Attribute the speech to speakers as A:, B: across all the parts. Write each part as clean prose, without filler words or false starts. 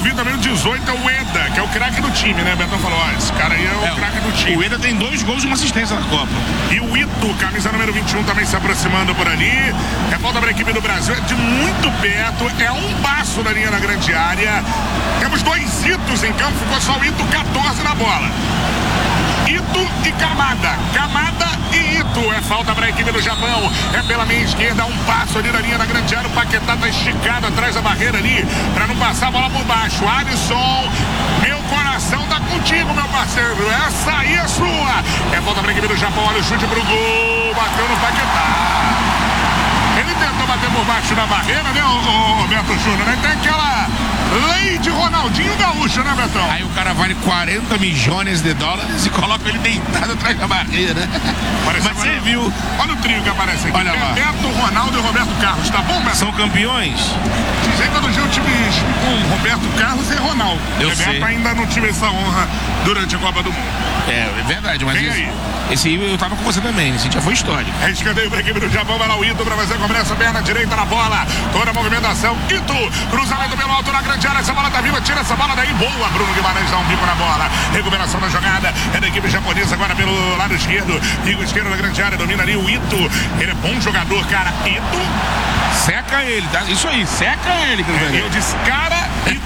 A: vi também o 18, é o Ueda, que é o craque do time, né? Betão falou, ó, esse cara aí é o craque do time.
B: O Ueda tem 2 gols e uma assistência na Copa.
A: E o Ito, camisa número 21, também se aproximando por ali. É falta para a equipe do Brasil, é de muito perto, é um passo da linha na grande área. Temos 2 Itos em campo, ficou só o Ito 14 na bola. Ito e Kamada. Kamada e Ito. É falta para a equipe do Japão. É pela meia esquerda, um passo ali na linha da grande área. O Paquetá tá esticado atrás da barreira ali, para não passar a bola por baixo. Alisson, meu coração tá contigo, meu parceiro. Essa aí é sua. É falta para a equipe do Japão. Olha o chute pro gol. Bateu no Paquetá. Ele tentou bater por baixo da barreira, né, o Beto Júnior, né? Tem aquela lei de Ronaldinho Gaúcho, né, Betão?
B: Aí o cara vale 40 milhões de dólares e coloca ele deitado atrás da barreira. Mas você viu?
A: Olha o trio que aparece aqui.
B: Olha lá.
A: Beto, Ronaldo e Roberto Carlos, tá bom, Beto?
B: São campeões?
A: Sei todo dia o time com Roberto Carlos e Ronaldo.
B: Eu
A: Beto
B: sei.
A: ainda não tive essa honra durante a Copa do Mundo.
B: É verdade, mas esse aí eu tava com você também, esse já foi histórico.
A: É escanteio para a equipe do Japão, vai lá o Ito para fazer a cobrança, perna direita na bola, toda a movimentação, Ito, cruzamento pelo alto na grande área, essa bola tá viva, tira essa bola daí, boa, Bruno Guimarães dá um bico na bola, recuperação da jogada, é da equipe japonesa agora pelo lado esquerdo, bico esquerdo da grande área, domina ali o Ito, ele é bom jogador, cara, Ito,
B: seca ele, tá? Isso aí, seca ele,
A: eu disse, cara, Ito.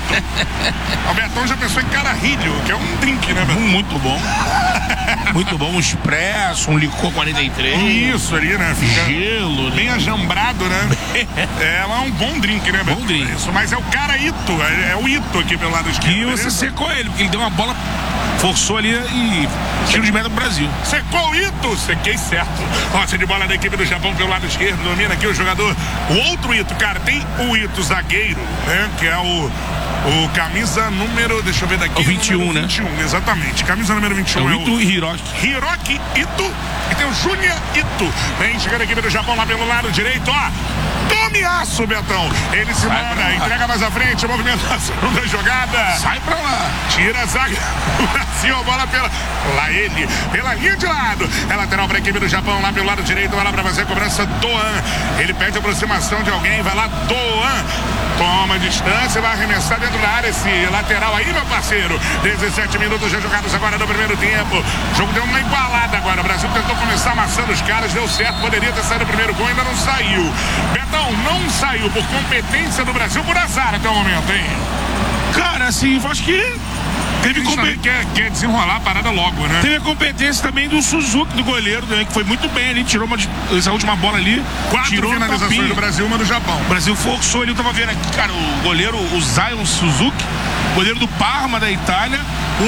A: O Betão já pensou em cararrilho, que é um drink, né, Betão?
B: Muito bom. Muito bom, um expresso, um licor 43.
A: Isso ali, né? Fica
B: gelo,
A: bem ajambrado, né? É um bom drink, né, Betão?
B: Bom drink.
A: Isso, mas é o cara Ito, é o Ito aqui pelo lado esquerdo.
B: E você secou ele, porque ele deu uma bola, forçou ali e tiro de meta pro Brasil.
A: Secou o Ito, sequei certo. Roça de bola da equipe do Japão pelo lado esquerdo, domina aqui o jogador. O outro Ito, cara, tem o Ito zagueiro, né? Que é o camisa número, deixa eu ver daqui.
B: O 21, né?
A: 21, exatamente. Camisa número 21
B: é o Ito e Hiroki.
A: Hiroki Ito. E tem o Junya Ito. Vem chegando a equipe do Japão lá pelo lado direito, ó. Tome aço, Betão. Ele se manda, entrega mais à frente, movimentação da jogada.
B: Sai pra lá.
A: Tira a zaga. Brasil, a bola lá ele, pela linha de lado. É lateral para a equipe do Japão, lá pelo lado direito, vai lá para fazer a cobrança, Doan. Ele pede aproximação de alguém, vai lá, Doan. Toma distância, vai arremessar dentro da área esse lateral aí, meu parceiro. 17 minutos já jogados agora no primeiro tempo. O jogo deu uma igualada agora. O Brasil tentou começar amassando os caras, deu certo, poderia ter saído o primeiro gol, ainda não saiu. Betão, não saiu por competência do Brasil, por azar até o momento, hein?
B: Cara, assim, acho que teve
A: competência. Quer desenrolar a parada logo, né?
B: Teve a competência também do Suzuki, do goleiro, né, que foi muito bem ali, tirou essa última bola ali.
A: 4
B: tirou
A: finalizações do Brasil, uma do Japão.
B: O Brasil forçou ali, eu tava vendo aqui, cara, o goleiro, o Zion Suzuki, goleiro do Parma da Itália,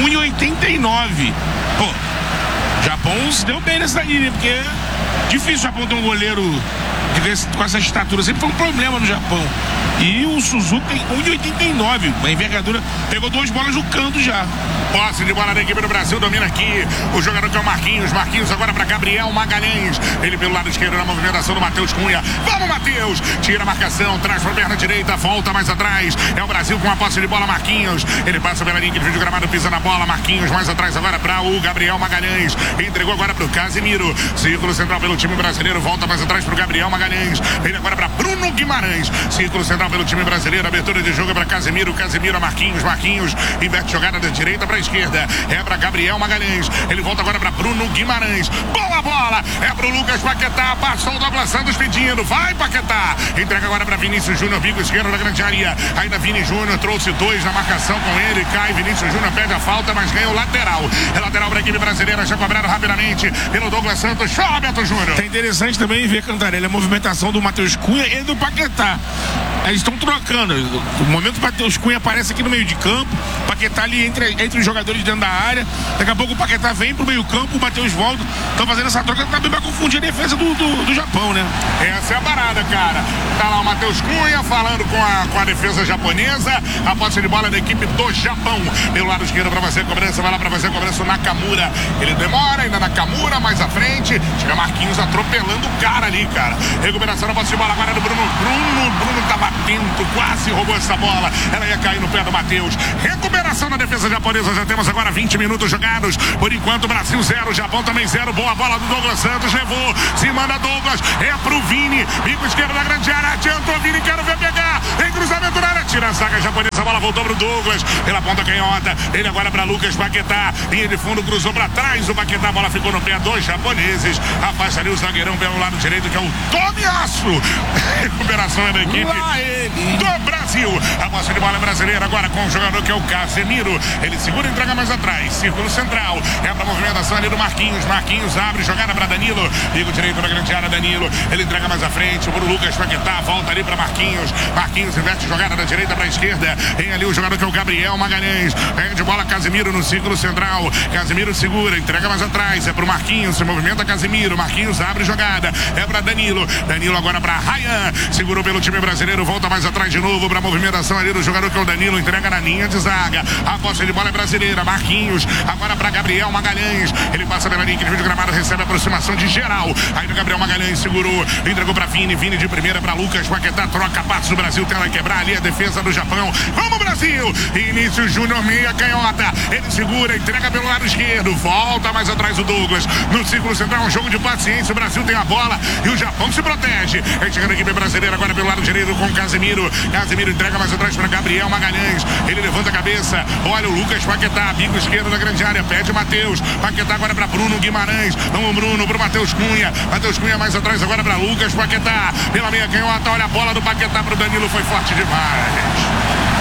B: 1,89. Pô, o Japão se deu bem nessa aí, né? Porque é difícil o Japão ter um goleiro com essa estatura, sempre foi um problema no Japão. E o Suzuki tem 1,89, uma envergadura, pegou 2 bolas no canto já.
A: Posse de bola da equipe do Brasil, domina aqui o jogador que é o Marquinhos. Marquinhos agora para Gabriel Magalhães. Ele pelo lado esquerdo na movimentação do Matheus Cunha. Vamos, Matheus! Tira a marcação, traz para a perna direita, volta mais atrás. É o Brasil com a posse de bola, Marquinhos. Ele passa pela linha de vídeo gramado, pisa na bola. Marquinhos mais atrás agora para o Gabriel Magalhães. Entregou agora para o Casemiro. Círculo central pelo time brasileiro, volta mais atrás para o Gabriel Magalhães. Vem agora para Bruno Guimarães. Círculo central pelo time brasileiro, abertura de jogo para Casemiro. Casemiro a Marquinhos. Marquinhos inverte jogada da direita para esquerda, é para Gabriel Magalhães, ele volta agora para Bruno Guimarães, boa bola, é para o Lucas Paquetá, passou o Douglas Santos pedindo, vai Paquetá, entrega agora para Vinícius Júnior, bico esquerdo da grande área, ainda Vini Júnior trouxe 2 na marcação com ele, cai, Vinícius Júnior pede a falta, mas ganha o lateral, é lateral para a equipe brasileira, já cobrado rapidamente pelo Douglas Santos, chora Beto Júnior.
B: É interessante também ver, Cantarelli, a movimentação do Matheus Cunha e do Paquetá. Eles estão trocando. O momento que o Matheus Cunha aparece aqui no meio de campo, o Paquetá ali entre os jogadores dentro da área. Daqui a pouco o Paquetá vem pro meio campo, o Matheus volta. Estão fazendo essa troca também para confundir a defesa do Japão, né?
A: Essa é a parada, cara. Tá lá o Matheus Cunha falando com a defesa japonesa. A posse de bola da equipe do Japão. Pelo lado esquerdo para fazer a cobrança. Vai lá para fazer a cobrança o Nakamura. Ele demora, ainda Nakamura mais à frente. Chega Marquinhos atropelando o cara ali, cara. Recuperação da posse de bola agora do Bruno. Bruno tava atento, quase roubou essa bola. Ela ia cair no pé do Matheus. Recuperação da defesa japonesa. Já temos agora 20 minutos jogados. Por enquanto, Brasil 0, Japão também 0. Boa bola do Douglas Santos. Levou, se manda Douglas. É pro Vini. Bico esquerdo da grande área. Adiantou Vini, quero ver pegar. Em cruzamento na área. tira a zaga japonesa, a bola voltou pro Douglas, pela ponta canhota, ele agora para Lucas Paquetá, linha de fundo, cruzou para trás, o Paquetá, a bola ficou no pé dos japoneses, afasta ali o zagueirão pelo lado direito, que é o Tomiasso. Recuperação é da equipe do Brasil. A posse de bola é brasileira agora com o jogador que é o Casemiro, ele segura e entrega mais atrás, círculo central, é pra movimentação ali do Marquinhos, Marquinhos abre, jogada para Danilo, liga o direito na grande área, Danilo, ele entrega mais à frente, pro Lucas Paquetá, volta ali para Marquinhos, Marquinhos inverte jogada da direita para a esquerda, tem ali o jogador que é o Gabriel Magalhães, pega de bola Casemiro no círculo central, Casemiro segura, entrega mais atrás, é pro Marquinhos, se movimenta Casemiro, Marquinhos abre jogada, é para Danilo, Danilo agora para Ryan, segurou pelo time brasileiro, volta mais atrás de novo para movimentação ali do jogador que é o Danilo, entrega na linha de zaga, a posse de bola é brasileira, Marquinhos, agora para Gabriel Magalhães, ele passa pela linha de gramado, recebe a aproximação de geral, aí do Gabriel Magalhães segurou, entregou para Vini de primeira para Lucas Paquetá, troca passos, o Brasil tenta quebrar ali a defesa do Japão, vamos Brasil, Início Júnior meia canhota, ele segura, entrega pelo lado esquerdo, volta mais atrás o Douglas, no círculo central, um jogo de paciência, o Brasil tem a bola e o Japão se protege, é chegando a equipe brasileira agora pelo lado direito com Casemiro, Casemiro entrega mais atrás para Gabriel Magalhães, ele levanta a cabeça, olha o Lucas Paquetá, bico esquerdo da grande área, pede Matheus, Paquetá agora para Bruno Guimarães, não o Bruno, pro Matheus Cunha mais atrás agora para Lucas Paquetá, pela meia canhota, olha a bola do Paquetá pro Danilo, foi forte demais.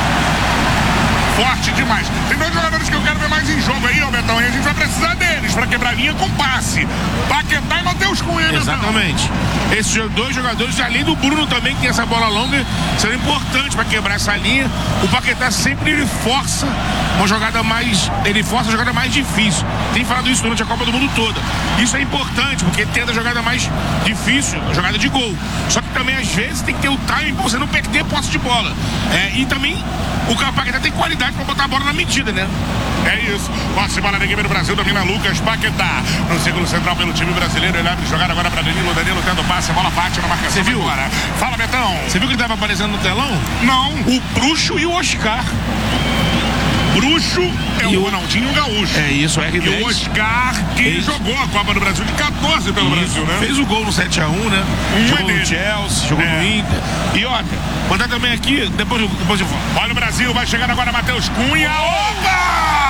A: Forte demais. Tem dois jogadores que eu quero ver mais em jogo aí, ó, Betão, e a gente vai precisar deles para quebrar linha com passe. Paquetá e Matheus Cunha,
B: exatamente. Esses dois jogadores, além do Bruno também, que tem essa bola longa, será importante para quebrar essa linha. O Paquetá sempre ele força a jogada mais difícil. Tem falado isso durante a Copa do Mundo toda. Isso é importante, porque ele tenta a jogada mais difícil, a jogada de gol. Só que também, às vezes, tem que ter o timing para você não perder posse de bola. E também, o Paquetá tem qualidade para botar a bola na medida, né?
A: É isso. Posse de bola da equipe do Brasil, domina Lucas Paquetá. No círculo central pelo time brasileiro, ele abre jogada agora para Danilo. Danilo tendo passe, a bola bate na marcação.
B: Você viu?
A: Agora. Fala, Betão.
B: Você viu que ele estava aparecendo no telão?
A: Não.
B: O Bruxo e o Oscar.
A: Bruxo é o Ronaldinho Gaúcho.
B: É isso, R10.
A: E o Oscar, que jogou a Copa do Brasil de 14 pelo Brasil, né?
B: Fez o gol no 7-1, né? Jogou no Chelsea, jogou no Inter. E olha, mandar também aqui, depois eu falo.
A: Olha o Brasil, vai chegando agora Matheus Cunha. Opa!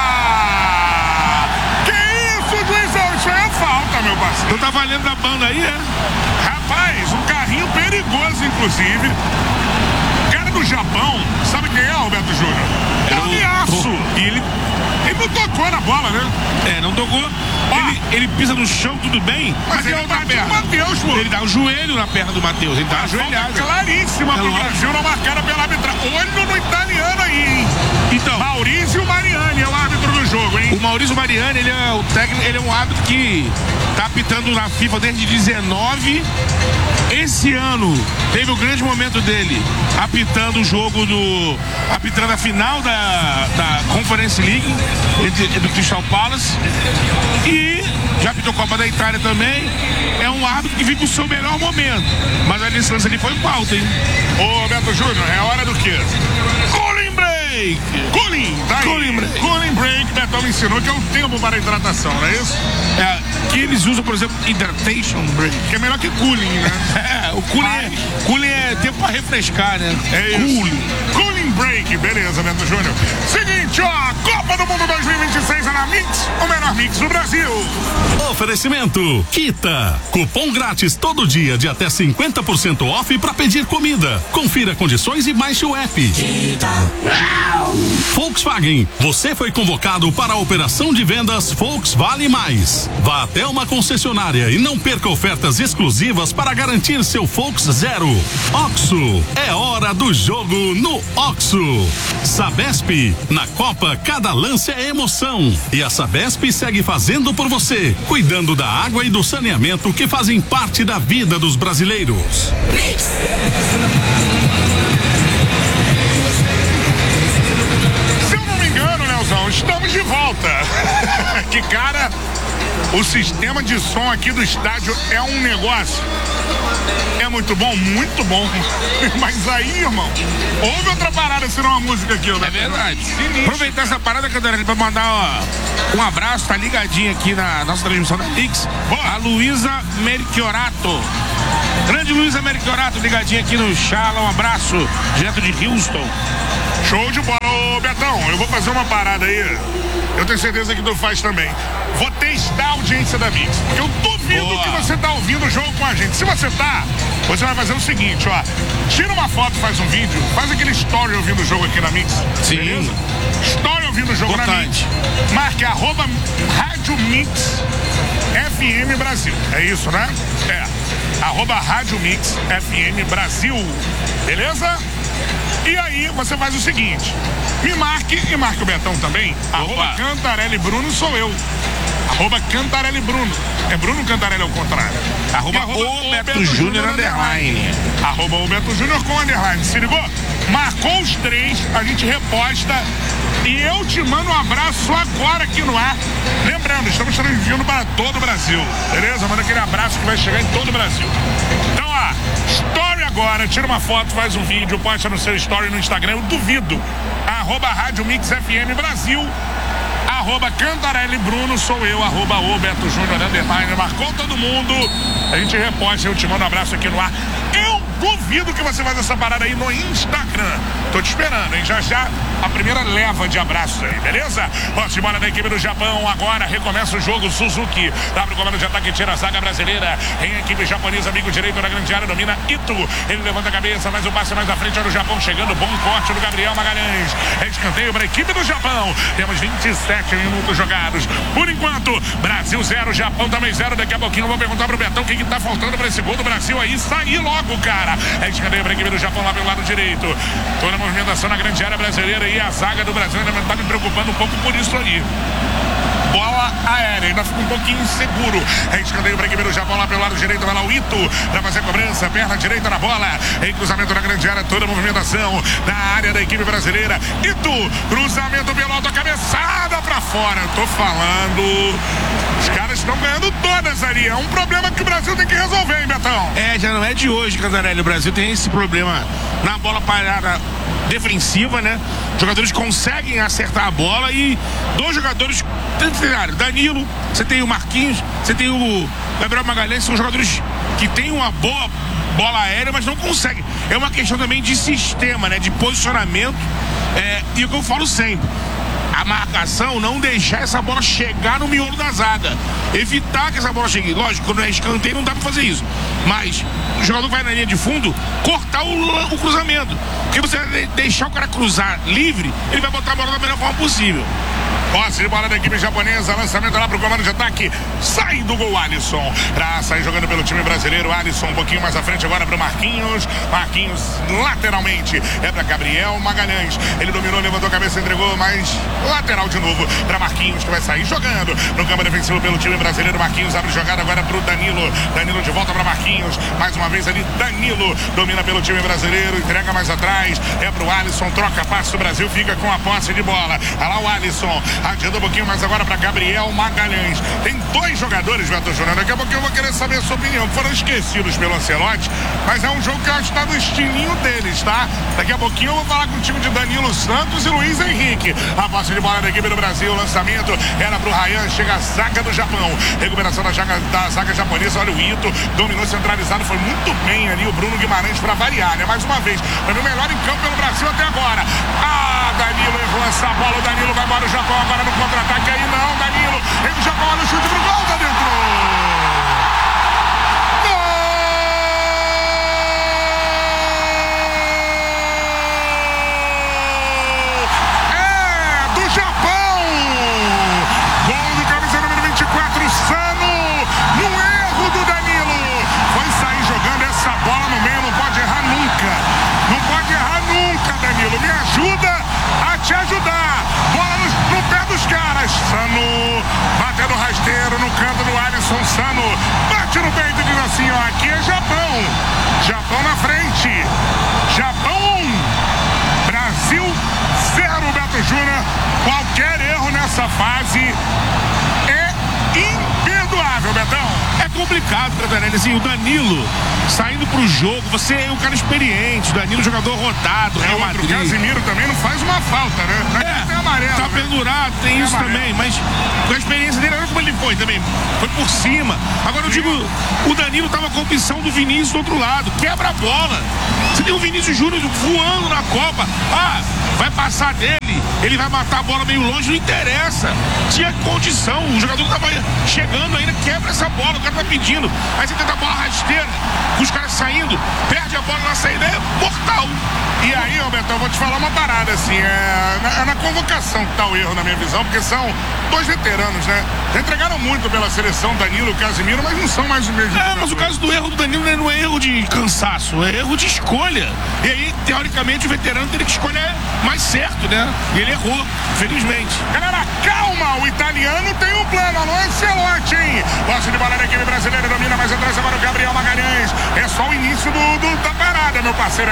A: Que isso, Luizão? Isso é falta, meu parceiro.
B: Não tá valendo a banda aí, é?
A: Rapaz, um carrinho perigoso, inclusive. Cara do Japão, sabe quem é, Roberto Júnior? É o Tomiasso. E ele não tocou na bola, né?
B: Não tocou. Ele pisa no chão, tudo bem.
A: Mas ele bate no Matheus, pô.
B: Ele dá o joelho na perna do Matheus. Ele tá ajoelhado.
A: Claríssima pro Brasil, não marcada pela arbitragem. Olho no italiano aí, hein?
B: Então,
A: Maurício Mariani é o árbitro do jogo, hein?
B: O Maurício Mariani, ele é o técnico, ele é um árbitro que tá apitando na FIFA desde 19. Esse ano teve o grande momento dele apitando o jogo apitando a final da Conference League do Crystal Palace e já apitou Copa da Itália também. É um árbitro que vive o seu melhor momento, mas a distância ali foi pauta, hein?
A: Ô, Beto Júnior, é hora do quê?
B: Cooling break!
A: Cooling break, Betão me ensinou que é o tempo para a hidratação, não é isso?
B: Que eles usam, por exemplo, hydration break.
A: Que é melhor que cooling, né?
B: O cooling é tempo para refrescar, né?
A: É isso. Cooling break, beleza, Beto Júnior. Seguinte, ó, Copa do Mundo 2026 é na Mix, o melhor mix do Brasil.
C: Oferecimento Kita. Cupom grátis todo dia de até 50% off para pedir comida. Confira condições e baixe o app. Kita. Volkswagen, você foi convocado para a operação de vendas Volks Vale Mais. Vá até uma concessionária e não perca ofertas exclusivas para garantir seu Volks Zero. Oxo, é hora do jogo no Oxo. Sabesp, na Copa cada lance é emoção. E a Sabesp segue fazendo por você, cuidando da água e do saneamento que fazem parte da vida dos brasileiros.
A: Estamos de volta. Que cara, o sistema de som aqui do estádio é um negócio. É muito bom. Mas aí, irmão, houve outra parada, se não uma música aqui, né?
B: É verdade. Aproveitar essa parada, Cantarelli, pra mandar um abraço, tá ligadinho aqui na nossa transmissão da Mix. A Luísa Melchiorato. Grande Luiz Americorato, ligadinho aqui no Chala. Um abraço, direto de Houston.
A: Show de bola. Ô, Betão, eu vou fazer uma parada aí. Eu tenho certeza que tu faz também. Vou testar a audiência da Mix. Eu duvido que você tá ouvindo o jogo com a gente. Se você tá, você vai fazer o seguinte, ó. Tira uma foto, faz um vídeo, faz aquele story ouvindo o jogo aqui na Mix.
B: Sim.
A: Beleza? Story ouvindo o jogo na Mix. Marque @Rádio Mix FM Brasil. É isso, né? É. @Rádio Mix FM Brasil. Beleza? E aí você faz o seguinte, me marque e marque o Betão também, @Cantarelli Bruno sou eu, @Cantarelli Bruno, é Bruno Cantarelli ao contrário,
B: o Beto Júnior underline,
A: o Beto Júnior com underline, se ligou? Marcou os três, a gente reposta e eu te mando um abraço agora aqui no ar. Lembrando, estamos transmitindo para todo o Brasil, beleza? Manda aquele abraço que vai chegar em todo o Brasil. Então, ó, story agora, tira uma foto, faz um vídeo, posta no seu story no Instagram, eu duvido. @Rádio Mix FM Brasil, @Cantarelli Bruno sou eu, @o Beto Júnior underline, marcou todo mundo, a gente reposta, eu te mando um abraço aqui no ar. Eu duvido que você faça essa parada aí no Instagram. Tô te esperando, hein? Já já a primeira leva de abraços aí, beleza? Posse de bola da equipe do Japão. Agora recomeça o jogo. Suzuki abre o comando de ataque, tira a zaga brasileira. Em equipe japonesa, amigo direito na grande área, domina Ito. Ele levanta a cabeça, faz o passe mais à frente. Olha o Japão chegando. Bom corte do Gabriel Magalhães. Escanteio para a equipe do Japão. Temos 27 minutos jogados. Por enquanto, Brasil 0, Japão também 0. Daqui a pouquinho eu vou perguntar pro Betão o que tá faltando para esse gol do Brasil aí sair logo, cara. Escanteio para a equipe do Japão lá pelo lado direito. Toda a movimentação na grande área brasileira e a zaga do Brasil ainda tá me preocupando um pouco por isso aí. Bola aérea, ainda fica um pouquinho inseguro. Escanteio para a equipe do Japão lá pelo lado direito. Vai lá o Ito para fazer a cobrança. Perna direita na bola. Em cruzamento na grande área. Toda a movimentação na área da equipe brasileira. Ito, cruzamento pelo alto, a cabeçada para fora. Eu tô falando. Os caras estão ganhando todas ali. É um problema que o Brasil tem que resolver, hein, Betão?
B: Já não é de hoje, Cantarelli. O Brasil tem esse problema na bola parada defensiva, né? Jogadores conseguem acertar a bola e dois jogadores, Danilo, você tem o Marquinhos, você tem o Gabriel Magalhães, são jogadores que têm uma boa bola aérea, mas não conseguem. É uma questão também de sistema, né? De posicionamento. E o que eu falo sempre, a marcação, não deixar essa bola chegar no miolo da zaga. Evitar que essa bola chegue. Lógico, quando é escanteio não dá pra fazer isso. Mas o jogador vai na linha de fundo, cortar o cruzamento. Porque você deixar o cara cruzar livre, ele vai botar a bola da melhor forma possível.
A: Posse de bola da equipe japonesa, lançamento lá pro comando de ataque, sai do gol Alisson, pra sair jogando pelo time brasileiro. Alisson um pouquinho mais à frente agora pro Marquinhos lateralmente, é pra Gabriel Magalhães, ele dominou, levantou a cabeça, entregou, mas lateral de novo pra Marquinhos, que vai sair jogando no campo defensivo pelo time brasileiro. Marquinhos abre jogada agora pro Danilo de volta pra Marquinhos, mais uma vez ali Danilo, domina pelo time brasileiro, entrega mais atrás, é pro Alisson, troca passe, o Brasil fica com a posse de bola. Olha lá o Alisson, adianta um pouquinho mais agora para Gabriel Magalhães. Tem dois jogadores, Beto Júnior. Daqui a pouco eu vou querer saber a sua opinião. Foram esquecidos pelo Ancelotti, mas é um jogo que eu acho que está no estilinho deles, tá? Daqui a pouquinho eu vou falar com o time de Danilo Santos e Luiz Henrique. A posse de bola da equipe do Brasil. O lançamento era pro Ryan. Chega a zaga do Japão. Recuperação da zaga japonesa. Olha o Ito. Dominou centralizado. Foi muito bem ali o Bruno Guimarães para variar, né? Mais uma vez. Foi o melhor em campo pelo Brasil até agora. Danilo errou essa bola. O Danilo vai embora o Japão agora no contra-ataque. Aí não, Danilo. Ele já bola no chute pro gol, tá dentro. Te ajudar, bola no pé dos caras. Sano batendo rasteiro no canto do Alisson. Sano bate no peito e diz assim: ó, aqui é Japão. Japão na frente. Japão 1, Brasil 0, Beto Júnior. Qualquer erro nessa fase é imperdoável, Betão.
B: É complicado, Cantarelli. Assim, o Danilo saindo pro jogo, você é um cara experiente, o Danilo jogador rodado, Real Madrid.
A: O Casemiro também não faz uma falta, né? Tem amarelo,
B: tá
A: né?
B: pendurar, tem isso também, mas com a experiência dele, olha como ele foi também. Foi por cima. Agora eu digo, o Danilo tava com a opção do Vinícius do outro lado. Quebra a bola. Você tem o Vinícius Júnior voando na Copa. Ah, vai passar dele, ele vai matar a bola meio longe, não interessa. Tinha condição, o jogador tava chegando ainda, quebra essa bola, o cara tá pedindo. Aí você tenta a bola rasteira, os caras saindo, perde a bola na saída, é mortal.
A: E aí, Roberto, eu vou te falar uma parada, assim, é na convocação que tá o erro, na minha visão, porque são dois veteranos, né? Já entregaram muito pela seleção, Danilo e Casemiro, mas não são mais os mesmos.
B: Mas o caso do erro do Danilo não é erro de cansaço, é erro de escolha. E aí, teoricamente, o veterano teria que escolher mais certo, né? E ele errou, felizmente.
A: Galera, calma, o italiano tem um plano, não é Ancelotti, hein? Posse de bola da equipe brasileira, domina mais atrás agora o Gabriel Magalhães. É só o início da parada, meu parceiro,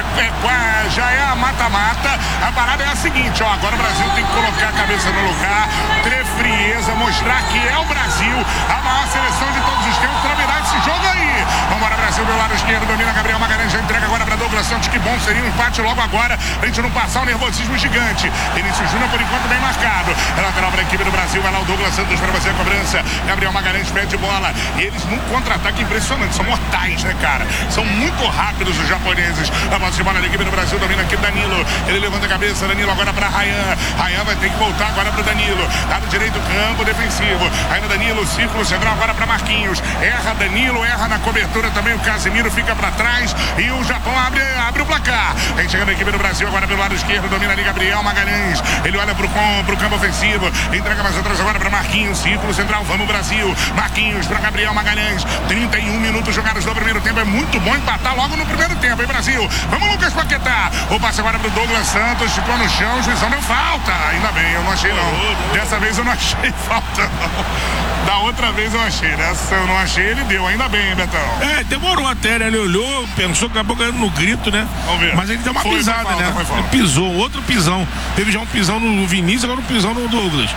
A: já é a mata-mata. A parada é a seguinte, ó, agora o Brasil tem que colocar a cabeça no lugar, ter frieza, mostrar que é o Brasil, a maior seleção de todos os tempos, pra virar esse jogo aí. Vambora, Brasil, do lado esquerdo, domina Gabriel Magalhães, já entrega agora pra Douglas Santos, que bom, seria um empate logo agora, pra gente não passar o nervosismo gigante. Vinícius Júnior, por enquanto, bem marcado. É lateral pra equipe do Brasil, vai lá o Douglas Santos pra fazer a cobrança. Gabriel Magalhães pede bola, e eles num contra-ataque impressionante, são mortais, né, cara? São muito rápidos os japoneses. A bola de bola da equipe do Brasil, domina aqui Danilo, ele levanta a cabeça, Danilo agora pra Rayan vai ter que voltar agora pro Danilo, lado direito, campo defensivo, ainda Danilo, círculo central agora pra Marquinhos, erra Danilo, erra na cobertura também, o Casemiro fica pra trás e o Japão abre o placar. Vem chegando a equipe do Brasil agora pelo lado esquerdo, domina ali Gabriel Magalhães, ele olha pro campo ofensivo, entrega mais atrás agora pra Marquinhos, círculo central, vamos Brasil, Marquinhos pra Gabriel Magalhães, 31 minutos jogados no primeiro tempo, é muito bom empatar logo no primeiro tempo, hein, Brasil? Vamos, Lucas Paquetá, o passe agora pro Douglas Santos, ficou no chão, o juizão deu falta, ainda bem, eu não achei não, dessa vez eu não achei falta não, da outra vez eu achei, dessa eu não achei, ele deu, ainda bem, hein, Betão?
B: Demorou até, né, ele olhou, pensou que acabou ganhando no grito, né? Vamos ver. Mas ele deu uma pisada, falta, né? Ele pisou, outro pisão, teve já um pisão no Vinícius, agora um pisão no Douglas.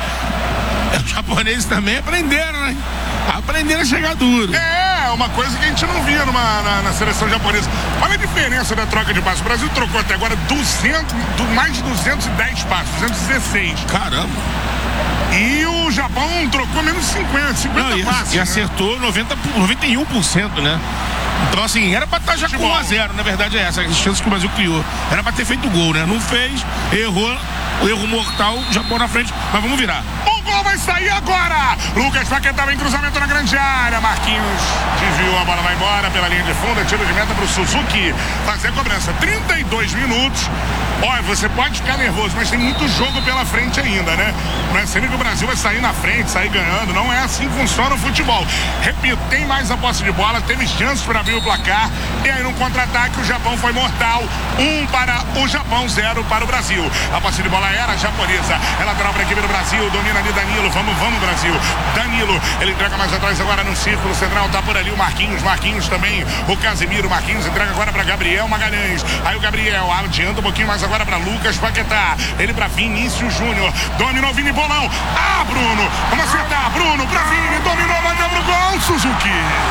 B: Os japoneses também aprenderam, né? Aprenderam a chegar duro.
A: É, uma coisa que a gente não via na seleção japonesa. Olha a diferença da troca de passos. O Brasil trocou até agora mais de 210 passos, 216.
B: Caramba.
A: E o Japão trocou menos 50 passos.
B: E acertou 91%, né? Então, assim, era pra estar já com 1-0, na verdade é essa, as chances que o Brasil criou. Era pra ter feito o gol, né? Não fez, errou, o erro mortal, o Japão na frente, mas vamos virar.
A: O gol vai sair agora! Lucas Paquetá vem cruzamento na grande área, Marquinhos desviou, a bola vai embora pela linha de fundo, tiro de meta pro Suzuki fazer a cobrança. 32 minutos. Olha, você pode ficar nervoso, mas tem muito jogo pela frente ainda, né? Não é sempre que o Brasil vai sair na frente, sair ganhando. Não é assim que funciona o futebol. Repito, tem mais a posse de bola, teve chances para abrir o placar. E aí, no contra-ataque, o Japão foi mortal. 1 para o Japão, 0 para o Brasil. A posse de bola era japonesa. É lateral para a equipe do Brasil. Domina ali Danilo. Vamos, Brasil. Danilo, ele entrega mais atrás agora no círculo central. Tá por ali o Marquinhos também. O Casemiro, Marquinhos entrega agora para Gabriel Magalhães. Aí o Gabriel adianta um pouquinho mais agora para Lucas Paquetá, ele para Vinícius Júnior, dominou Vini Bolão, Bruno, vamos acertar, Bruno para Vini, dominou, vai dar pro gol, Suzuki,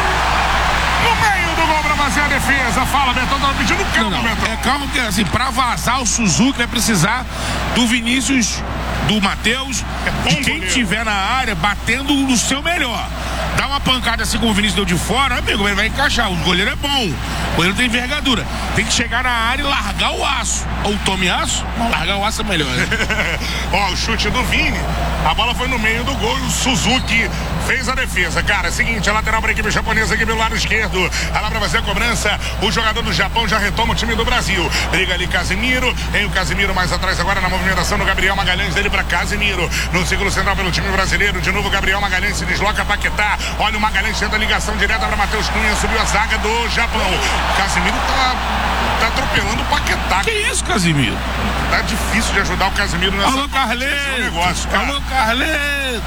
A: no meio do gol para fazer a defesa. Fala, Betão, tava pedindo calma, Betão.
B: Calma que assim, para vazar o Suzuki vai precisar do Vinícius, do Matheus, de quem tiver na área batendo no seu melhor. Dá uma pancada assim como o Vinícius deu de fora, amigo, ele vai encaixar. O goleiro é bom, o goleiro tem envergadura. Tem que chegar na área e largar o aço. Ou tome aço, largar o aço é melhor. Né?
A: Ó, o chute do Vini, a bola foi no meio do gol e o Suzuki fez a defesa. Cara, é o seguinte, a lateral para a equipe japonesa aqui pelo lado esquerdo. Vai lá para fazer a cobrança. O jogador do Japão já retoma o time do Brasil. Briga ali Casemiro, tem o Casemiro mais atrás agora na movimentação do Gabriel Magalhães, dele para Casemiro. No círculo central pelo time brasileiro, de novo Gabriel Magalhães se desloca Paquetá. Olha o Magalhães tenta a ligação direta para Matheus Cunha, subiu a zaga do Japão. Casemiro tá atropelando o Paquetá.
B: Que isso, Casemiro?
A: Tá difícil de ajudar o Casemiro nessa.
B: Alô, Carleto! Alô, Carleto!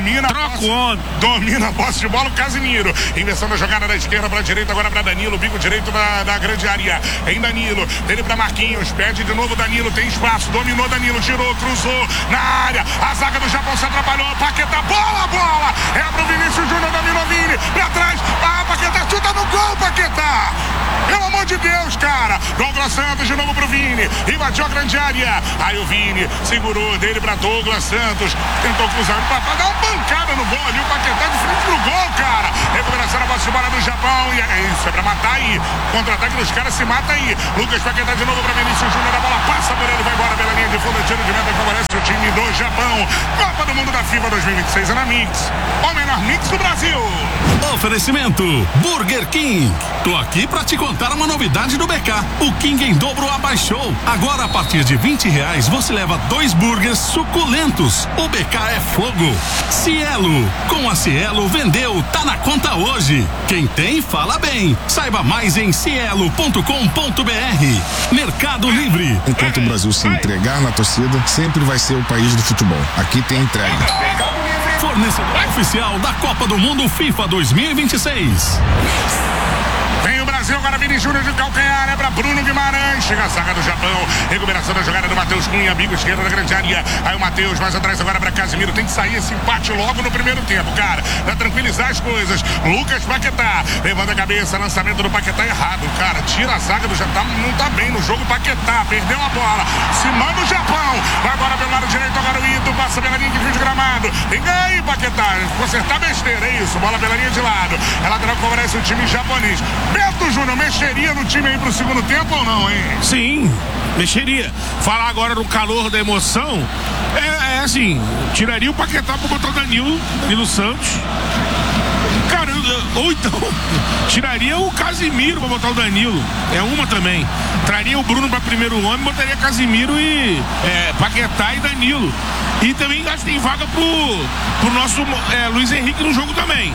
A: Domina a posse de bola o Casemiro. Inversão da jogada da esquerda para a direita, agora para Danilo. Bico direito da grande área. Em Danilo, dele para Marquinhos. Pede de novo Danilo, tem espaço. Dominou Danilo, tirou, cruzou na área. A zaga do Japão se atrapalhou. Paquetá, bola! É pro Vinícius Júnior, dominou Vini. Pra trás, Paquetá chuta no gol, Paquetá! Pelo amor de Deus, cara. Douglas Santos de novo pro Vini. Invadiu a grande área. Aí o Vini segurou dele pra Douglas Santos. Tentou cruzar pra dar uma pancada no gol ali. O Paquetá de frente pro gol, cara. Recuperação na bola de bola do Japão. E é isso, é pra matar aí. Contra-ataque dos caras, se mata aí. Lucas Paquetá de novo pra Vinícius Júnior. A bola passa por ele, vai embora pela linha de fundo. Tiro de meta, favorece o time do Japão. Copa do Mundo da FIFA 2026 é na Mix. O menor Mix do Brasil.
C: Oferecimento Burger King. Tô aqui pra te contar uma novidade do BK. O King em dobro abaixou. Agora a partir de R$20 você leva 2 burgers suculentos. O BK é fogo. Cielo. Com a Cielo vendeu, tá na conta hoje. Quem tem, fala bem. Saiba mais em cielo.com.br. Mercado Livre.
D: Enquanto o Brasil se entregar na torcida, sempre vai ser o país do futebol. Aqui tem entrega.
C: Fornecedor oficial da Copa do Mundo FIFA 2026.
A: Vem o Brasil, agora Vini Júnior de calcanhar, é pra Bruno Guimarães, chega a saga do Japão, recuperação da jogada do Matheus Cunha, bico esquerdo da grande área, aí o Matheus mais atrás agora pra Casimiro, tem que sair esse empate logo no primeiro tempo, cara, pra tranquilizar as coisas. Lucas Paquetá, levanta a cabeça, lançamento do Paquetá errado, cara, tira a zaga do Japão, não tá bem no jogo. Paquetá, perdeu a bola, se manda o Japão, vai agora pelo lado direito, agora o Ito, passa pela linha de fio de gramado, tem que aí Paquetá, consertar besteira, é isso, bola pela linha de lado, é lateral que favorece o time japonês. Beto Júnior, mexeria no time aí pro segundo tempo ou não, hein?
B: Sim, mexeria. Falar agora no calor da emoção, é assim, tiraria o Paquetá pra botar o Danilo Santos. Caramba, ou então, tiraria o Casimiro pra botar o Danilo. É uma também. Traria o Bruno pra primeiro homem, botaria Casimiro e Paquetá e Danilo. E também acho que tem vaga pro nosso Luiz Henrique no jogo também.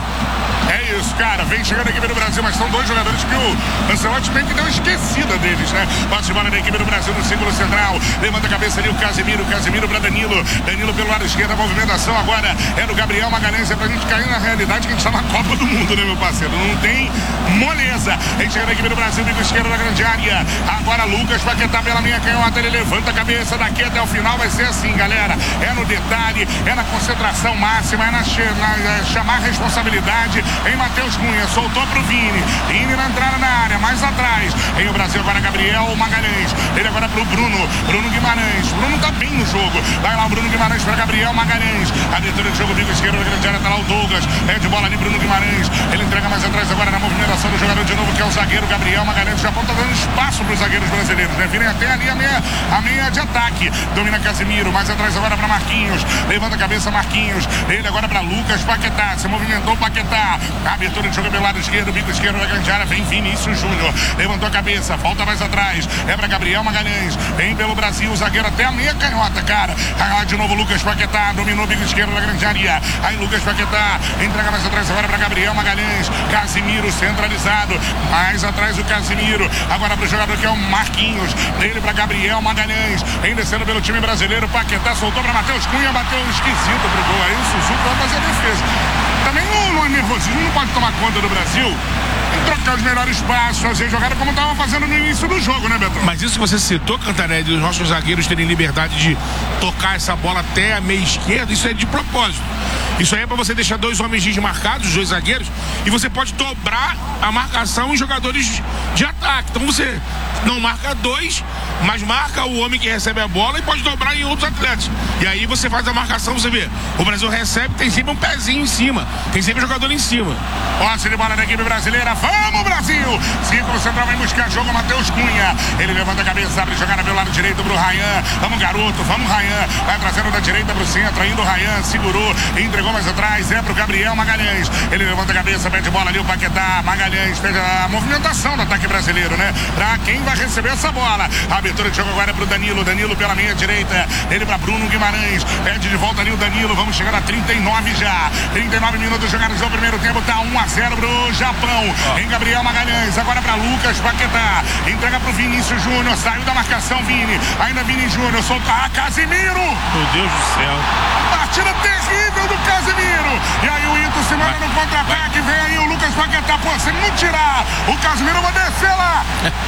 A: É isso, cara, vem chegando a equipe do Brasil, mas são 2 jogadores que o Ancelotti bem que deu esquecida deles, né? Bate de bola da equipe do Brasil no círculo central, levanta a cabeça ali o Casimiro pra Danilo pelo lado esquerdo, a movimentação agora é do Gabriel Magalhães, é pra gente cair na realidade que a gente tá na Copa do Mundo, né, meu parceiro? Não tem moleza. Vem chegando a equipe do Brasil, bico esquerdo da grande área, agora Lucas Paquetá pela linha canhota, ele levanta a cabeça daqui até o final, vai ser assim, galera, é no detalhe, é na concentração máxima, é na chamar responsabilidade. Em Matheus Cunha, soltou pro Vini na entrada na área, mais atrás, em o Brasil agora Gabriel Magalhães, ele agora pro Bruno Guimarães, Bruno tá bem no jogo, vai lá o Bruno Guimarães pra Gabriel Magalhães, abertura de jogo, bico esquerdo da grande área, tá lá o Douglas, de bola ali Bruno Guimarães, ele entrega mais atrás agora na movimentação do jogador de novo, que é o zagueiro Gabriel Magalhães. O Japão tá dando espaço pros zagueiros brasileiros, né? Virem até ali a meia de ataque, domina Casimiro, mais atrás agora pra Marquinhos, levanta a cabeça Marquinhos, ele agora pra Lucas Paquetá, se movimentou Paquetá, abertura de jogo pelo lado esquerdo, bico esquerdo da grande área, vem Vinícius Júnior, levantou a cabeça, volta mais atrás, é pra Gabriel Magalhães, vem pelo Brasil, o zagueiro até a meia canhota, cara, aí de novo Lucas Paquetá, dominou o bico esquerdo da grande área, aí Lucas Paquetá, entrega mais atrás agora pra Gabriel Magalhães, Casimiro centralizado, mais atrás o Casimiro, agora pro jogador que é o Marquinhos, dele pra Gabriel Magalhães, vem descendo pelo time brasileiro, Paquetá soltou pra Matheus Cunha, bateu esquisito pro gol, aí o Suzuki vai fazer a defesa. Também no nervosismo não pode tomar conta do Brasil e trocar os melhores passos, fazer jogada como estava fazendo no início do jogo, né, Betão?
B: Mas isso que você citou, Cantarelli, dos nossos zagueiros terem liberdade de tocar essa bola até a meia esquerda, isso é de propósito. Isso aí é pra você deixar 2 homens desmarcados, os 2 zagueiros, e você pode dobrar a marcação em jogadores de ataque. Então você não marca 2, mas marca o homem que recebe a bola e pode dobrar em outros atletas. E aí você faz a marcação, você vê, o Brasil recebe, tem sempre um pezinho em cima, tem sempre um jogador em cima.
A: Posse de bola da equipe brasileira, vamos Brasil! Círculo central vai buscar jogo, Matheus Cunha, ele levanta a cabeça, abre jogada pelo lado direito pro Ryan, vamos garoto, vamos Ryan, vai trazendo da direita pro centro, indo o Ryan, segurou, entregou mais atrás, é pro Gabriel Magalhães, ele levanta a cabeça, pede bola ali o Paquetá, Magalhães, pede a movimentação do ataque brasileiro, né? Pra quem vai receber essa bola, a abertura de jogo agora é pro Danilo pela meia direita, ele pra Bruno Guimarães, pede de volta ali o Danilo, vamos chegar a 39 já, 39 minutos jogados no primeiro tempo, tá 1-0 pro Japão, em Gabriel Magalhães, agora pra Lucas Paquetá, entrega pro Vinícius Júnior, saiu da marcação Vini, ainda Vini Júnior, solta Casimiro,
B: meu Deus do céu,
A: partida terrível do Casimiro, e aí o Ito se manda no contra-ataque, vem aí o Lucas Paquetá, pô, se não tirar o Casimiro, eu vou descer lá,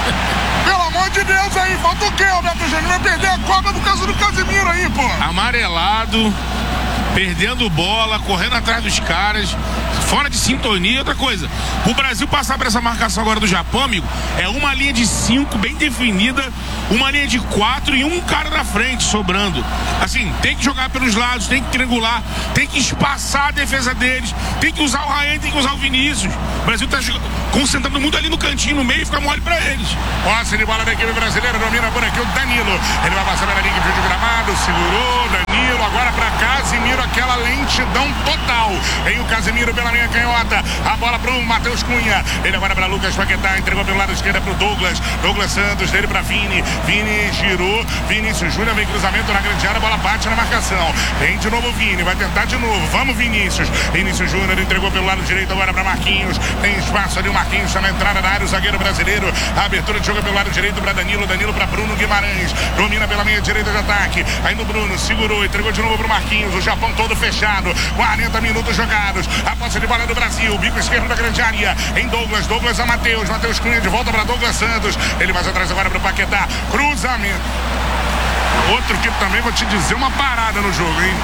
A: pelo amor de Deus aí, falta o quê, o Beto Júnior vai perder a Copa por causa do Casimiro aí, pô.
B: Amarelado, perdendo bola, correndo atrás dos caras, fora de sintonia. Outra coisa, o Brasil passar por essa marcação agora do Japão, amigo, é uma linha de 5 bem definida, uma linha de 4 e um cara na frente sobrando. Assim, tem que jogar pelos lados, tem que triangular, tem que espaçar a defesa deles, tem que usar o Raen, tem que usar o Vinícius. O Brasil tá concentrando muito ali no cantinho, no meio, e fica mole pra eles.
A: Posse de bola da equipe brasileira, domina por aqui o Danilo. Ele vai passar pela linha de gramado, segurou, Danilo, agora pra Casimiro, aquela lentidão total. Em o Casimiro pela linha canhota, a bola pro Matheus Cunha. Ele agora pra Lucas Paquetá, entregou pelo lado esquerdo pro Douglas Santos, dele pra Vini girou, Vinícius Júnior, vem cruzamento na grande área, a bola bate na marcação. Vem de novo Vini, vai tentar de novo, vamos Vinícius Júnior entregou pelo lado direito agora pra Marquinhos, tem espaço ali, o Marquinhos está na entrada da área, o zagueiro brasileiro, a abertura de jogo pelo lado direito pra Danilo pra Bruno Guimarães, domina pela linha direita de ataque, aí no Bruno, segurou, entregou de novo pro Marquinhos, o Japão todo fechado, 40 minutos jogados, a posse de bola do Brasil, bico esquerdo da grande área, em Douglas a Matheus Cunha de volta pra Douglas Santos, ele vai atrás agora pro Paquetá, cruzamento, outro que também vou te dizer uma parada no jogo, hein?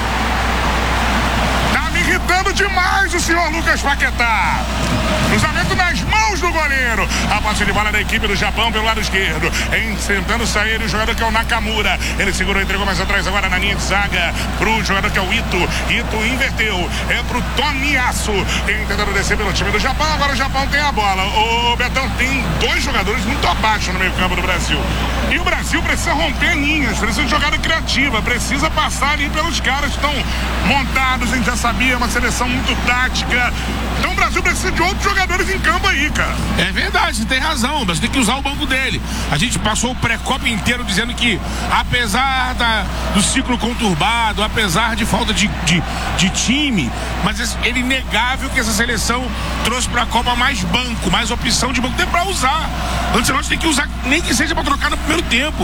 A: Tá me irritando demais o senhor Lucas Paquetá. Cruzamento nas mãos do goleiro. A posse de bola da equipe do Japão pelo lado esquerdo. Tentando sair o jogador que é o Nakamura. Ele segurou, entregou mais atrás agora na linha de zaga pro jogador que é o Ito. Ito inverteu. É pro Tomiyasu. Tentando descer pelo time do Japão. Agora o Japão tem a bola. O Betão tem dois jogadores muito abaixo no meio campo do Brasil. E o Brasil precisa romper linhas. Precisa de jogada criativa. Precisa passar ali pelos caras que estão montados. A gente já sabia. Uma seleção muito tática. Então o Brasil precisa de outros jogadores em campo aí, cara.
B: É verdade, você tem razão, mas tem que usar o banco dele. A gente passou o pré-copa inteiro dizendo que, apesar do ciclo conturbado, apesar de falta de time, mas é inegável que essa seleção trouxe pra Copa mais banco, mais opção de banco. Tem pra usar. Antes nós tem que usar, nem que seja pra trocar no primeiro tempo.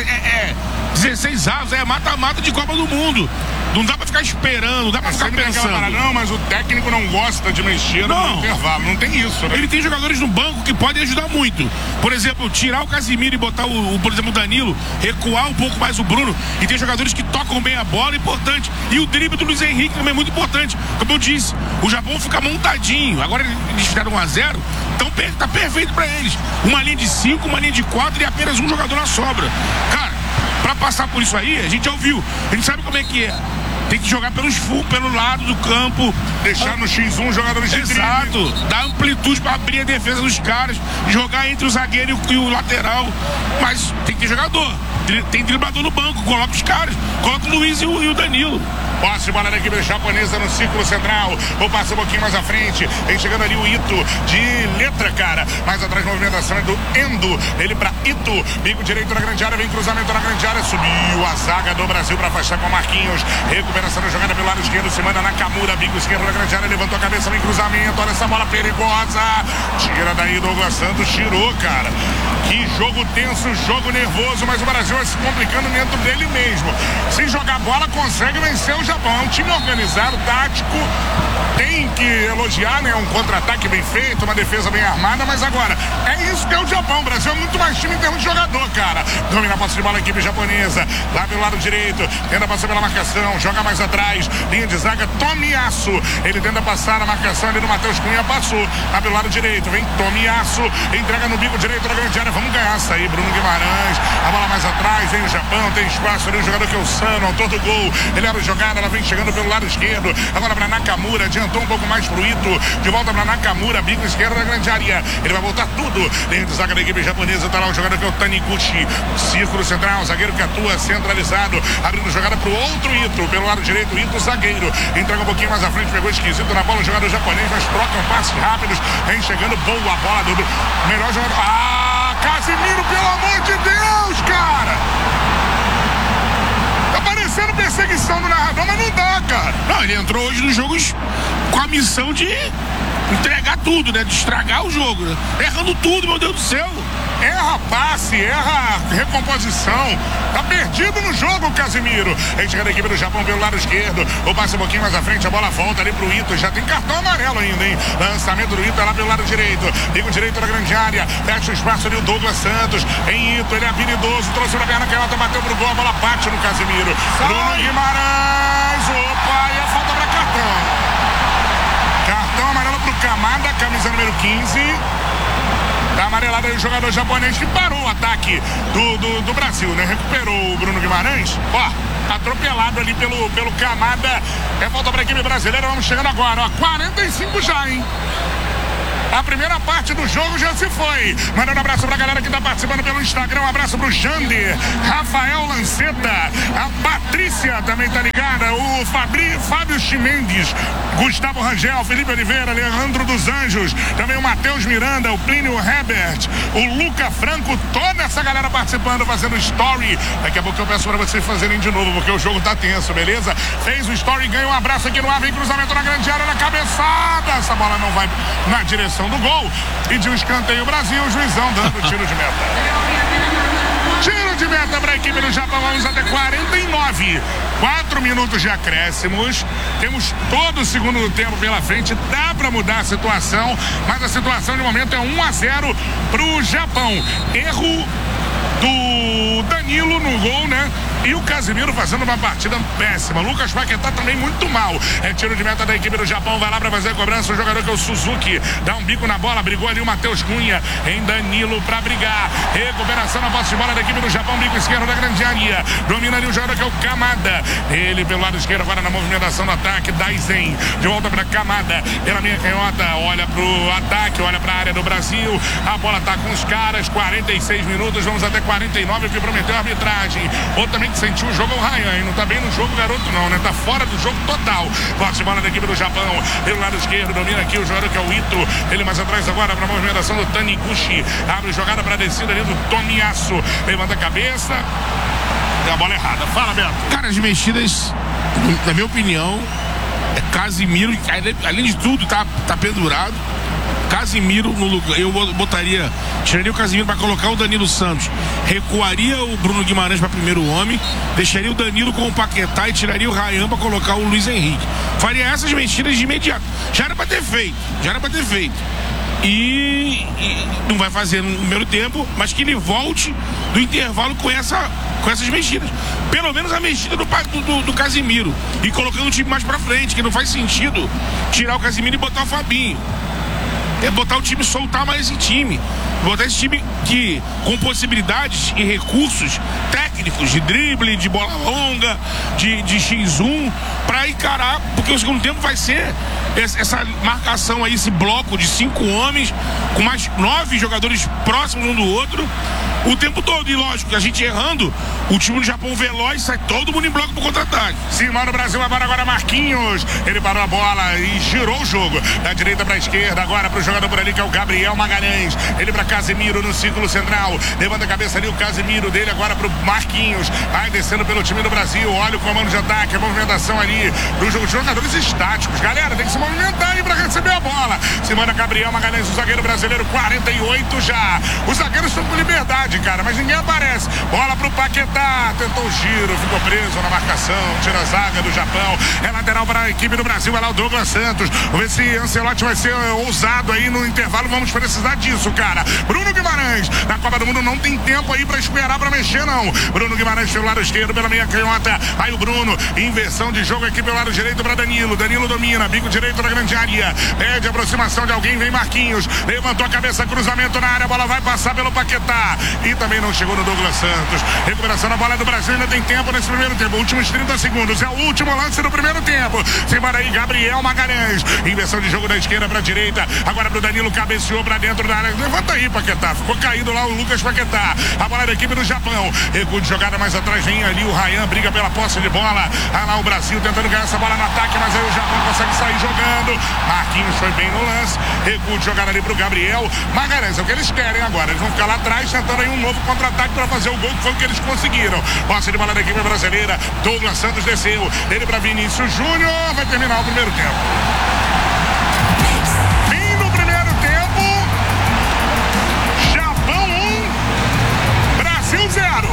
B: 16 avos, mata-mata de Copa do Mundo. Não dá pra ficar esperando, não dá pra ficar pensando.
A: Não, mas o técnico não gosta de mexer no intervalo. Não tem isso, né?
B: Ele tem jogadores no banco que podem ajudar muito. Por exemplo, tirar o Casimiro e botar por exemplo, o Danilo, recuar um pouco mais o Bruno. E tem jogadores que tocam bem a bola, é importante. E o drible do Luiz Henrique também é muito importante. Como eu disse, o Japão fica montadinho. Agora eles fizeram 1-0, então tá perfeito pra eles. Uma linha de 5, uma linha de 4 e apenas um jogador na sobra. Cara, pra passar por isso aí, a gente já ouviu. A gente sabe como é que é. Tem que jogar pelo lado do campo.
A: Deixar no X1 jogadores de drible.
B: Exato. Dar amplitude para abrir a defesa dos caras. Jogar entre o zagueiro e o lateral. Mas tem que ter jogador. Tem driblador no banco. Coloca os caras. Coloca o Luiz e o Danilo.
A: Posse de bola da equipe japonesa no círculo central. Vou passar um pouquinho mais à frente. Vem chegando ali o Ito de letra, cara. Mais atrás, movimentação é do Endo. Ele pra Ito. Bico direito na grande área. Vem cruzamento na grande área. Subiu a zaga do Brasil para afastar com o Marquinhos. Recuperação da jogada pelo lado esquerdo. Se manda Nakamura. Bico esquerdo na grande área. Levantou a cabeça. Vem cruzamento. Olha essa bola perigosa. Tira daí Douglas Santos. Tirou, cara. Que jogo tenso, jogo nervoso. Mas o Brasil vai se complicando dentro dele mesmo. Se jogar bola, consegue vencer o Japão. É um time organizado, tático, tem que elogiar, né? Um contra-ataque bem feito, uma defesa bem armada, mas agora, é isso que é o Japão. O Brasil é muito mais time em termos de jogador, cara. Domina a posse de bola a equipe japonesa, lá pelo lado direito, tenta passar pela marcação, joga mais atrás, linha de zaga, Tomiyasu. Ele tenta passar a marcação ali no Matheus Cunha, passou, lá pelo lado direito, vem Tomiyasu, entrega no bico direito da grande área, vamos ganhar essa aí, Bruno Guimarães, a bola mais atrás, vem o Japão, tem espaço ali, o jogador que é o Sano, autor do gol, ele abre a jogada, ela vem chegando pelo lado esquerdo, agora para Nakamura, adiantou um pouco mais pro Ito, de volta para Nakamura, bico esquerdo da grande área, ele vai voltar tudo, linha de zaga da equipe japonesa, tá lá o jogador que é o Taniguchi, círculo central, zagueiro que atua centralizado, abrindo jogada pro outro Ito, pelo lado direito, Ito zagueiro, entrega um pouquinho mais à frente, pegou esquisito na bola, o jogador japonês, mas trocam passes rápidos, vem chegando, boa bola do melhor jogador, Casimiro, pelo amor de Deus, cara! Tá parecendo perseguição do narrador, mas não dá, cara.
B: Não, ele entrou hoje nos jogos com a missão de entregar tudo, né? De estragar o jogo, né? Errando tudo, meu Deus do céu.
A: Erra passe, erra recomposição. Tá perdido no jogo, Casimiro. Aí chega da equipe do Japão pelo lado esquerdo. O passe um pouquinho mais à frente, a bola volta ali pro Ito. Já tem cartão amarelo ainda, hein? Lançamento do Ito lá pelo lado direito. Bico direito da grande área. Fecha o espaço ali o Douglas Santos. Em Ito, ele é habilidoso. Trouxe pra perna canhota, bateu pro gol. A bola bate no Casimiro. Bruno Guimarães. Opa, e a falta pra cartão. Cartão amarelo número 15. Tá amarelado aí o jogador japonês que parou o ataque do Brasil, né? Recuperou o Bruno Guimarães. Ó, atropelado ali pelo Kamada. É falta pra equipe brasileira. Vamos chegando agora, ó. 45 já, hein? A primeira parte do jogo já se foi. Mandando um abraço pra galera que tá participando pelo Instagram. Um abraço pro Jander, Rafael Lanceta, a Patrícia também tá ligada, o Fábio Chimendes, Gustavo Rangel, Felipe Oliveira, Leandro dos Anjos, também o Matheus Miranda, o Plínio Herbert, o Luca Franco, toda essa galera participando, fazendo story. Daqui a pouco eu peço pra vocês fazerem de novo, porque o jogo tá tenso, beleza? Fez o story, ganha um abraço aqui no ar, vem cruzamento na grande área, na cabeçada. Essa bola não vai na direção do gol e de um escanteio Brasil, o juizão dando tiro de meta. Tiro de meta para a equipe do Japão. Vamos até 49. 4 minutos de acréscimos. Temos todo o segundo tempo pela frente. Dá para mudar a situação, mas a situação de momento é 1-0 para o Japão. Erro do Danilo no gol, né? E o Casimiro fazendo uma partida péssima. Lucas Paquetá também muito mal. É tiro de meta da equipe do Japão. Vai lá para fazer a cobrança. O jogador que é o Suzuki. Dá um bico na bola. Brigou ali o Matheus Cunha em Danilo para brigar. Recuperação na posse de bola da equipe do Japão. Bico esquerdo da grande área. Domina ali o jogador que é o Kamada. Ele pelo lado esquerdo agora na movimentação do ataque. Daizen. De volta para Kamada. Pela minha canhota. Olha pro ataque. Olha para a área do Brasil. A bola tá com os caras. 46 minutos. Vamos até 49. O que prometeu a arbitragem. Ou também que sentiu o jogo é o Ryan, hein? Não tá bem no jogo, garoto, não, né? Tá fora do jogo total. Posse de bola da equipe do Japão. Pelo lado esquerdo, domina aqui o jogador que é o Ito. Ele mais atrás agora para a movimentação do Taniguchi. Abre jogada para a descida ali do Tomiyasu. Levanta a cabeça. Deu a bola errada. Fala, Beto.
B: Cara, as mexidas, na minha opinião, é Casimiro. Além de tudo, tá pendurado. Casimiro no lugar, eu botaria, tiraria o Casimiro para colocar o Danilo Santos, recuaria o Bruno Guimarães para primeiro homem, deixaria o Danilo com o Paquetá e tiraria o Ryan para colocar o Luiz Henrique. Faria essas mexidas de imediato. Já era para ter feito. E não vai fazer no primeiro tempo, mas que ele volte do intervalo com essas mexidas. Pelo menos a mexida do Casimiro. E colocando o time mais pra frente, que não faz sentido tirar o Casimiro e botar o Fabinho. É botar o time, soltar mais esse time. Botar esse time que, com possibilidades e recursos técnicos, de drible, de bola longa, de X1, para encarar, porque o segundo tempo vai ser essa marcação aí, esse bloco de 5 homens, com mais 9 jogadores próximos um do outro, o tempo todo. E lógico, a gente errando, o time do Japão veloz, sai todo mundo em bloco pro contra-ataque.
A: Cima no Brasil, agora Marquinhos. Ele parou a bola e girou o jogo. Da direita pra esquerda, agora pro jogador por ali que é o Gabriel Magalhães. Ele pra Casimiro no círculo central. Levanta a cabeça ali o Casimiro dele agora pro Marquinhos. Vai descendo pelo time do Brasil. Olha o comando de ataque, a movimentação ali dos jogadores estáticos. Galera, tem que se movimentar aí pra receber a bola. Se manda Gabriel Magalhães, o zagueiro brasileiro, 48 já. Os zagueiros estão com liberdade, cara, mas ninguém aparece. Bola pro Paquetá, tentou o giro, ficou preso na marcação, tira a zaga do Japão. É lateral para a equipe do Brasil, vai lá o Douglas Santos. Vamos ver se Ancelotti vai ser ousado aí no intervalo, vamos precisar disso, cara. Bruno Guimarães, na Copa do Mundo não tem tempo aí pra esperar pra mexer, não. Bruno Guimarães pelo lado esquerdo, pela meia canhota. Aí o Bruno, inversão de jogo aqui pelo lado direito pra Danilo. Danilo domina, bico direito da grande área. Pede aproximação de alguém, vem Marquinhos. Levantou a cabeça, cruzamento na área, a bola vai passar pelo Paquetá. E também não chegou no Douglas Santos. Recuperação da bola do Brasil, ainda tem tempo nesse primeiro tempo. Últimos 30 segundos, é o último lance do primeiro tempo. Simbora aí, Gabriel Magalhães. Inversão de jogo da esquerda pra direita. Agora pro Danilo, cabeceou pra dentro da área. Levanta aí, Paquetá. Ficou caído lá o Lucas Paquetá. A bola da equipe do Japão. Recuo de jogada mais atrás, vem ali o Ryan, briga pela posse de bola. Ah lá o Brasil tentando ganhar essa bola no ataque, mas aí o Japão consegue sair jogando. Marquinhos foi bem no lance. Recuo de jogada ali pro Gabriel Magalhães. É o que eles querem agora. Eles vão ficar lá atrás tentando aí um novo contra-ataque para fazer o gol, que foi o que eles conseguiram. Posse de bola da equipe brasileira. Douglas Santos desceu. Ele para Vinícius Júnior. Vai terminar o primeiro tempo. Fim do primeiro tempo. Japão 1, Brasil 0.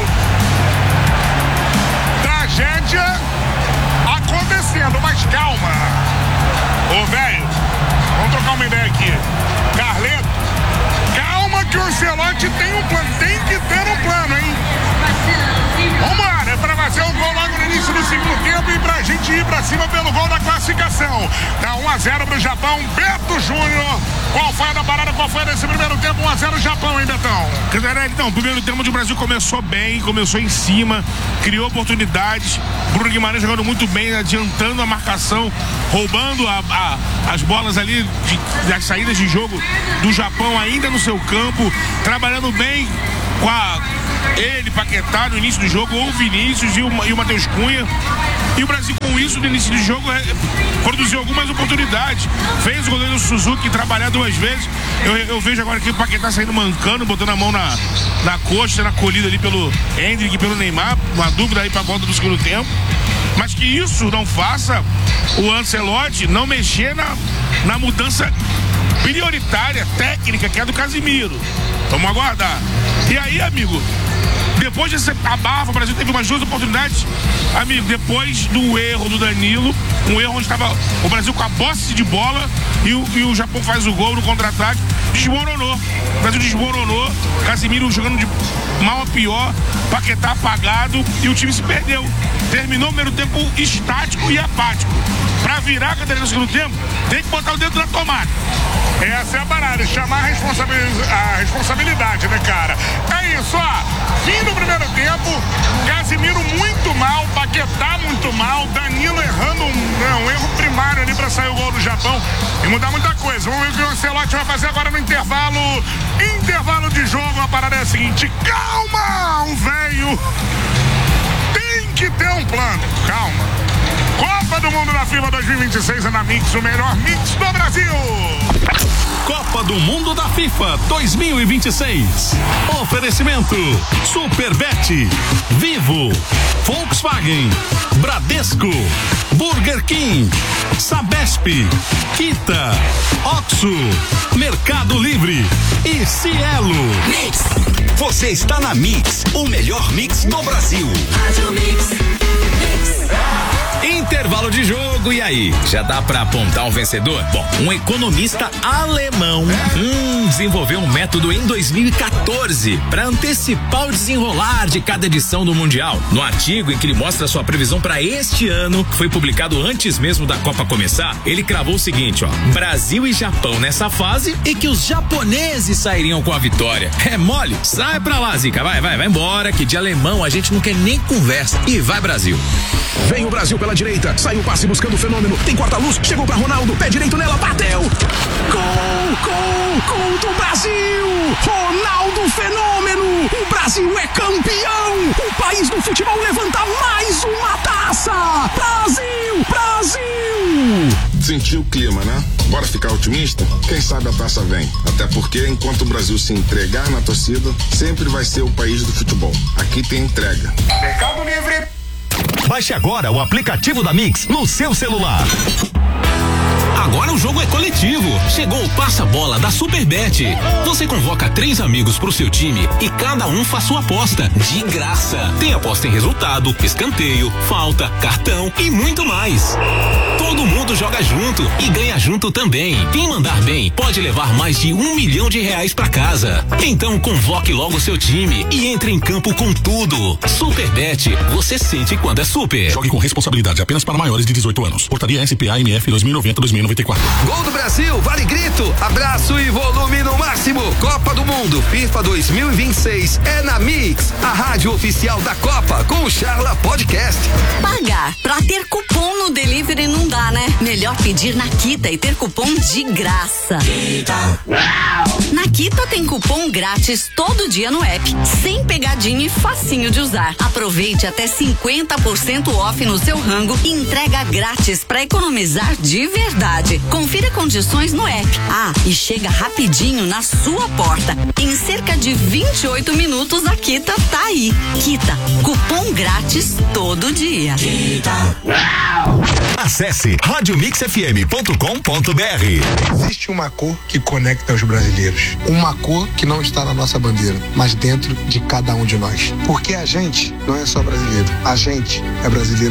A: Tragédia acontecendo, mas calma. Ô, velho, vamos trocar uma ideia aqui. Carleto, calma que o Ancelotti tem um plano. Tem que ter um plano, hein? Vambora, é pra fazer o gol logo no início do segundo tempo e pra pra gente ir pra cima pelo gol da classificação. Tá 1-0 pro Japão. Beto Júnior, qual foi a da parada? Qual foi nesse primeiro tempo? 1-0 Japão, hein, Betão?
B: Então, primeiro tempo onde o Brasil começou bem, começou em cima, criou oportunidades. Bruno Guimarães jogando muito bem, adiantando a marcação, roubando as bolas ali das saídas de jogo do Japão ainda no seu campo, trabalhando bem com ele, Paquetá, no início do jogo, ou o Vinícius e o Matheus Cunha. E o Brasil, com isso, no início do jogo, produziu algumas oportunidades. Fez o goleiro Suzuki trabalhar 2 vezes. Eu vejo agora aqui o Paquetá saindo mancando, botando a mão na coxa, sendo acolhido ali pelo Hendrick e pelo Neymar. Uma dúvida aí pra volta do segundo tempo. Mas que isso não faça o Ancelotti não mexer na mudança prioritária, técnica, que é a do Casimiro. Vamos aguardar. E aí, amigo, depois dessa abafa, o Brasil teve umas 2 oportunidades, amigo, depois do erro do Danilo, um erro onde estava o Brasil com a posse de bola e o Japão faz o gol no contra-ataque, desmoronou. O Brasil desmoronou, Casimiro jogando de mal a pior, Paquetá apagado e o time se perdeu. Terminou o primeiro tempo estático e apático. Pra virar a cadeira no segundo tempo, tem que botar o dedo na tomada.
A: Essa é a parada, chamar a responsabilidade, né, cara? É isso, ó. Fim do primeiro tempo, Casimiro muito mal, Paquetá muito mal, Danilo errando um erro primário ali pra sair o gol do Japão e mudar muita coisa. Vamos ver o que o Ancelotti vai fazer agora no intervalo. Intervalo de jogo, a parada é a seguinte: calma, um velho tem que ter um plano, calma. Copa do Mundo da FIFA 2026 é na Mix, o melhor mix do Brasil.
C: Copa do Mundo da FIFA 2026. Oferecimento Superbet, Vivo, Volkswagen, Bradesco, Burger King, Sabesp, Kita, Oxo, Mercado Livre e Cielo.
E: Mix. Você está na Mix, o melhor mix do Brasil. Rádio Mix.
F: Intervalo de jogo, e aí? Já dá pra apontar um vencedor? Bom, um economista alemão desenvolveu um método em 2014 para antecipar o desenrolar de cada edição do Mundial. No artigo em que ele mostra sua previsão para este ano, que foi publicado antes mesmo da Copa começar, ele cravou o seguinte, ó: Brasil e Japão nessa fase e que os japoneses sairiam com a vitória. É mole? Sai pra lá, Zica, vai embora, que de alemão a gente não quer nem conversa. E vai, Brasil.
G: Vem o Brasil pela direita, saiu o passe buscando o fenômeno, tem corta-luz, chegou pra Ronaldo, pé direito nela, bateu! Gol do Brasil! Ronaldo Fenômeno! O Brasil é campeão! O país do futebol levanta mais uma taça! Brasil!
D: Sentiu o clima, né? Bora ficar otimista? Quem sabe a taça vem. Até porque enquanto o Brasil se entregar na torcida, sempre vai ser o país do futebol. Aqui tem entrega.
A: Mercado Livre.
E: Baixe agora o aplicativo da Mix no seu celular.
H: Agora o jogo é coletivo. Chegou o passa-bola da Superbet. Você convoca 3 amigos pro seu time e cada um faz sua aposta de graça. Tem aposta em resultado, escanteio, falta, cartão e muito mais. Todo mundo joga junto e ganha junto também. Quem mandar bem pode levar mais de R$1 milhão pra casa. Então convoque logo seu time e entre em campo com tudo. Superbet, você sente quando é super.
C: Jogue com responsabilidade apenas para maiores de 18 anos. Portaria SPA-MF 2090-2094.
I: Gol do Brasil, vale grito, abraço e volume no máximo. Copa do Mundo, FIFA 2026 é na Mix, a rádio oficial da Copa com o Charla Podcast.
J: Pagar pra ter cupom no delivery não dá, né? Melhor pedir na Kita e ter cupom de graça. Na Kita tem cupom grátis todo dia no app, sem pegadinha e facinho de usar. Aproveite até 50% off no seu rango e entrega grátis pra economizar de verdade. Confira condições no app. E chega rapidinho na sua porta. Em cerca de 28 minutos a Kita tá aí. Kita, cupom grátis todo dia.
E: Acesse radiomixfm.com.br.
K: Existe uma cor que conecta os brasileiros. Uma cor que não está na nossa bandeira, mas dentro de cada um de nós. Porque a gente não é só brasileiro. A gente é brasileiro